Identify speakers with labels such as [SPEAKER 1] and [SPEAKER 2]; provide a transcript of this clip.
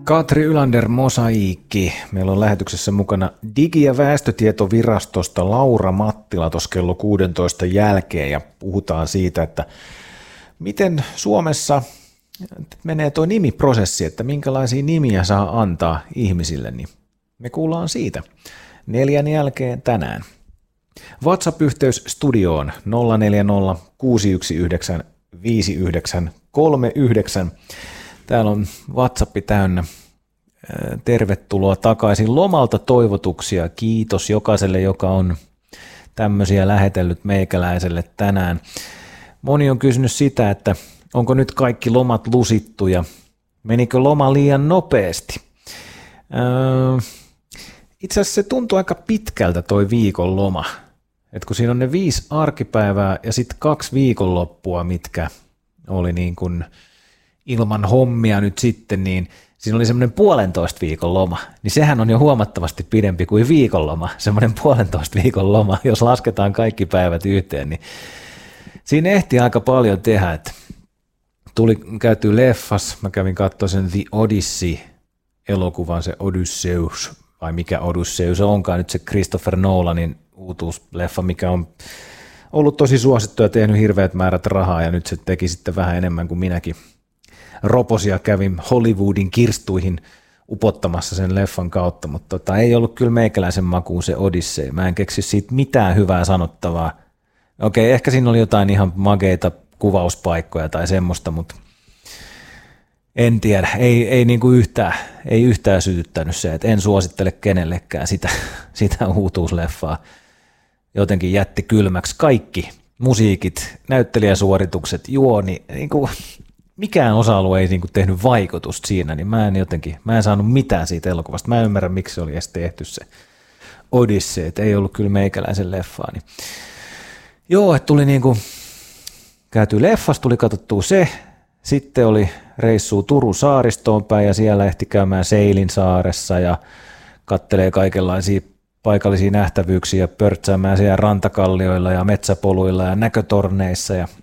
[SPEAKER 1] Katri Ylander Mosaiikki. Meillä on lähetyksessä mukana Digi- ja väestötietovirastosta Laura Mattila tuossa kello 16 jälkeen ja puhutaan siitä, että miten Suomessa menee tuo nimiprosessi, että minkälaisia nimiä saa antaa ihmisille, niin me kuullaan siitä 4 jälkeen tänään. WhatsApp-yhteys studioon 040 619 5939. Täällä on WhatsApp täynnä. Tervetuloa takaisin lomalta toivotuksia. Kiitos jokaiselle, joka on tämmöisiä lähetellyt meikäläiselle tänään. Moni on kysynyt sitä, että onko nyt kaikki lomat lusittu ja menikö loma liian nopeasti. Itse asiassa se tuntuu aika pitkältä toi viikon loma. Et kun siinä on ne 5 arkipäivää ja sitten 2 viikonloppua, mitkä oli niin kuin ilman hommia nyt sitten, niin siinä oli semmoinen 1,5 viikon loma, niin sehän on jo huomattavasti pidempi kuin viikonloma, semmoinen 1,5 viikon loma, jos lasketaan kaikki päivät yhteen, niin siinä ehti aika paljon tehdä, että tuli käyty leffas, mä kävin katsoa sen The Odyssey-elokuvan, se Odysseus, vai mikä Odysseus onkaan nyt se Christopher Nolanin uutuusleffa, mikä on ollut tosi suosittu ja tehnyt hirveät määrät rahaa, ja nyt se teki sitten vähän enemmän kuin minäkin. Roposia kävin Hollywoodin kirstuihin upottamassa sen leffan kautta, mutta ei ollut kyllä meikäläisen makuun se Odyssey. Mä en keksi siitä mitään hyvää sanottavaa. Okei, ehkä siinä oli jotain ihan mageita kuvauspaikkoja tai semmoista, mutta en tiedä. Ei niinku yhtään sytyttänyt se, että en suosittele kenellekään sitä uutuusleffaa. Jotenkin jätti kylmäksi kaikki musiikit, näyttelijäsuoritukset, juoni, niinku mikään osa-alue ei niinku tehnyt vaikutusta siinä, niin mä en saanut mitään siitä elokuvasta. Mä en ymmärrä, miksi se oli edes tehty se Odyssey, että ei ollut kyllä meikäläisen leffaa. Niin. Joo, että tuli niinku, käyty leffasta, tuli katsottua se, sitten oli reissuu Turun saaristoon päin ja siellä ehti käymään Seilinsaaressa ja kattelee kaikenlaisia paikallisia nähtävyyksiä, pörtsäämään siellä rantakallioilla ja metsäpoluilla ja näkötorneissa ja